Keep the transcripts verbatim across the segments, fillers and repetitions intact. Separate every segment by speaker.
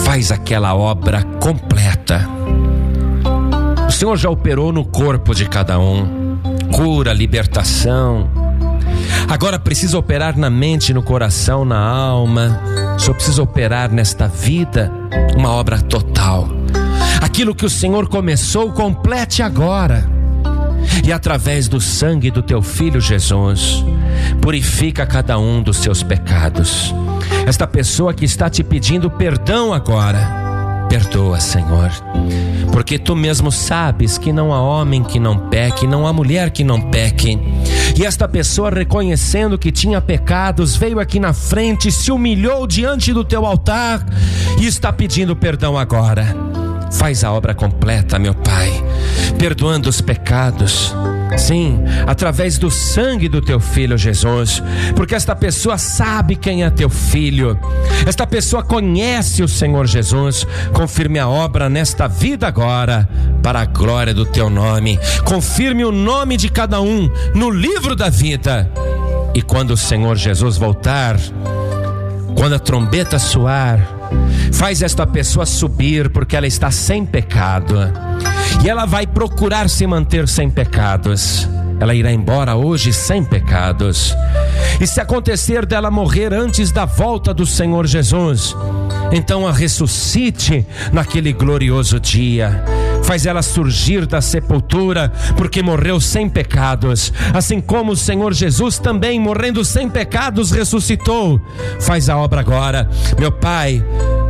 Speaker 1: faz aquela obra completa. O Senhor já operou no corpo de cada um, cura, libertação. Agora precisa operar na mente, no coração, na alma. Só precisa operar nesta vida uma obra total. Aquilo que o Senhor começou, complete agora. E através do sangue do teu Filho Jesus, purifica cada um dos seus pecados. Esta pessoa que está te pedindo perdão agora, perdoa, Senhor, porque tu mesmo sabes que não há homem que não peque, não há mulher que não peque. E esta pessoa, reconhecendo que tinha pecados, veio aqui na frente, se humilhou diante do teu altar e está pedindo perdão agora. Faz a obra completa, meu Pai, perdoando os pecados, sim, através do sangue do teu Filho Jesus, porque esta pessoa sabe quem é teu Filho, esta pessoa conhece o Senhor Jesus. Confirme a obra nesta vida agora, para a glória do teu nome. Confirme o nome de cada um no livro da vida, e quando o Senhor Jesus voltar, quando a trombeta soar, faz esta pessoa subir, porque ela está sem pecado, e ela vai procurar se manter sem pecados. Ela irá embora hoje sem pecados. E se acontecer dela morrer antes da volta do Senhor Jesus, então a ressuscite naquele glorioso dia. Faz ela surgir da sepultura, porque morreu sem pecados, assim como o Senhor Jesus também, morrendo sem pecados, ressuscitou. Faz a obra agora, meu Pai.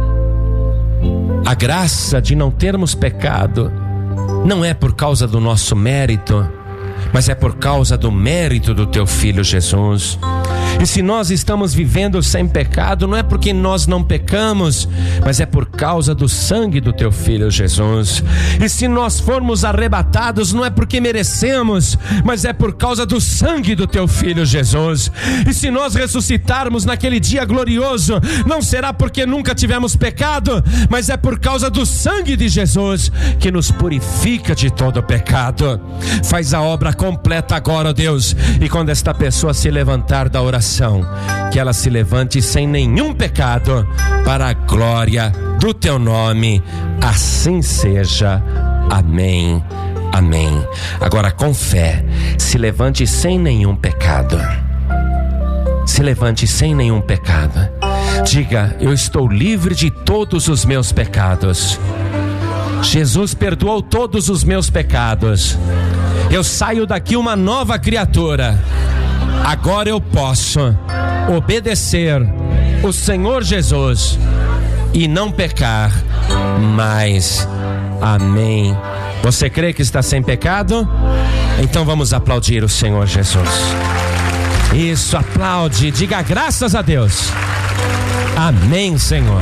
Speaker 1: A graça de não termos pecado não é por causa do nosso mérito, mas é por causa do mérito do teu Filho Jesus. E se nós estamos vivendo sem pecado, não é porque nós não pecamos, mas é por causa do sangue do teu Filho Jesus. E se nós formos arrebatados, não é porque merecemos, mas é por causa do sangue do teu Filho Jesus. E se nós ressuscitarmos naquele dia glorioso, não será porque nunca tivemos pecado, mas é por causa do sangue de Jesus, que nos purifica de todo pecado. Faz a obra completa agora, ó Deus, e quando esta pessoa se levantar da oração, que ela se levante sem nenhum pecado, para a glória do teu nome. Assim seja. Amém, amém. Agora, com fé, se levante sem nenhum pecado. Se levante sem nenhum pecado. Diga: eu estou livre de todos os meus pecados. Jesus perdoou todos os meus pecados. Eu saio daqui uma nova criatura. Agora eu posso obedecer o Senhor Jesus e não pecar mais. Amém. Você crê que está sem pecado? Então vamos aplaudir o Senhor Jesus. Isso, aplaude, diga graças a Deus. Amém, Senhor.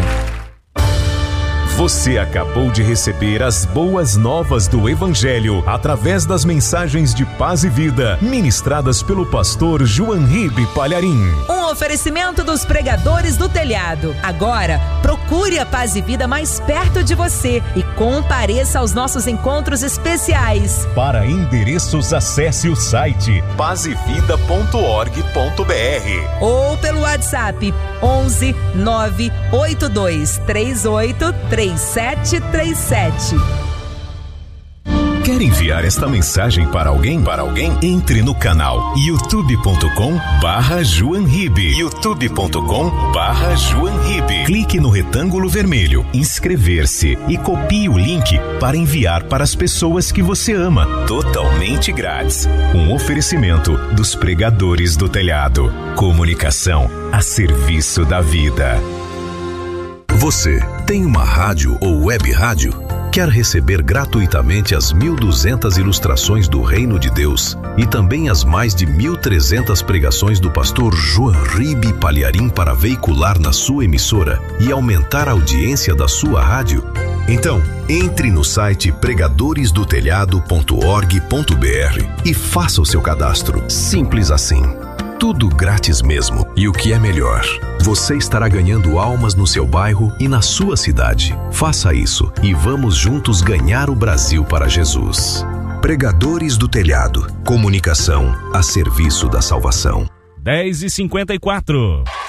Speaker 2: Você acabou de receber as boas novas do Evangelho através das mensagens de paz e vida ministradas pelo pastor João Ribe Palharim.
Speaker 3: Um oferecimento dos pregadores do telhado. Agora, procure a Paz e Vida mais perto de você e compareça aos nossos encontros especiais.
Speaker 2: Para endereços, acesse o site paz e vida ponto org ponto br
Speaker 3: ou pelo WhatsApp onze nove oito dois três oito três sete três sete.
Speaker 2: Quer enviar esta mensagem para alguém? Para alguém? Entre no canal youtube ponto com barra João Ribe. youtube ponto com barra João Ribe. Clique no retângulo vermelho, inscrever-se e copie o link para enviar para as pessoas que você ama. Totalmente grátis. Um oferecimento dos pregadores do telhado. Comunicação a serviço da vida.
Speaker 4: Você tem uma rádio ou web rádio? Quer receber gratuitamente as mil e duzentas ilustrações do Reino de Deus e também as mais de mil e trezentas pregações do pastor João Ribe Palharim para veicular na sua emissora e aumentar a audiência da sua rádio? Então, entre no site pregadores do telhado ponto org ponto br e faça o seu cadastro. Simples assim. Tudo grátis mesmo. E o que é melhor, você estará ganhando almas no seu bairro e na sua cidade. Faça isso e vamos juntos ganhar o Brasil para Jesus. Pregadores do Telhado. Comunicação a serviço da salvação.
Speaker 5: dez e cinquenta e quatro.